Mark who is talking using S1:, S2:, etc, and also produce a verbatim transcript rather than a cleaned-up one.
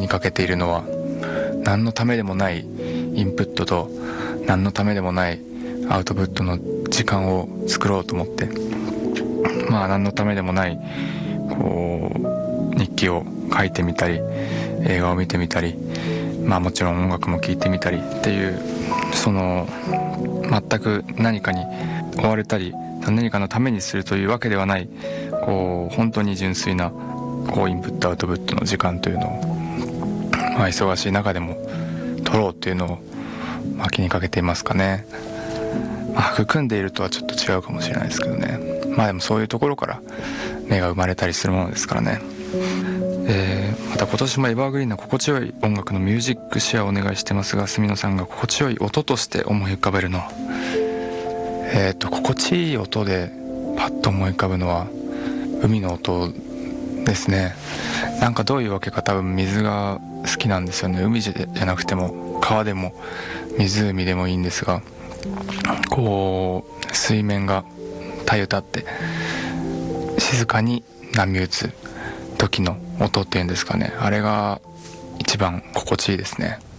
S1: かけているのは、何のためでもないインプットと何のためでもないアウトプットの時間を作ろうと思って、まあ何のためでもないこう日記を書いてみたり、映画を見てみたり、まあもちろん音楽も聴いてみたりっていう、その全く何かに追われたり何かのためにするというわけではない、こう本当に純粋なこうインプットアウトプットの時間というのを、まあ、忙しい中でも取ろうっていうのを、まあ、気にかけていますかね。まあ、育んでいるとはちょっと違うかもしれないですけどね。まあでもそういうところから芽が生まれたりするものですからね。えー、また今年もエバーグリーンな心地よい音楽のミュージックシェアをお願いしてますが、住野さんが心地よい音として思い浮かべるのは、えーと心地いい音でパッと思い浮かぶのは海の音ですね。なんかどういうわけか多分水が好きなんですよね。海じゃなくても川でも湖でもいいんですが、こう水面がたゆたって静かに波打つ時の音っていうんですかね、あれが一番心地いいですね。